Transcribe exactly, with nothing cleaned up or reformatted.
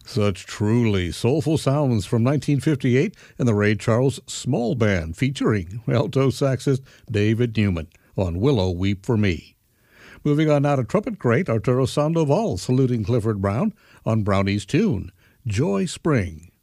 Such truly soulful sounds from nineteen fifty-eight and the Ray Charles Small Band featuring alto saxist David Newman on Willow Weep for Me. Moving on now to trumpet great Arturo Sandoval saluting Clifford Brown on Brownie's tune, Joy Spring.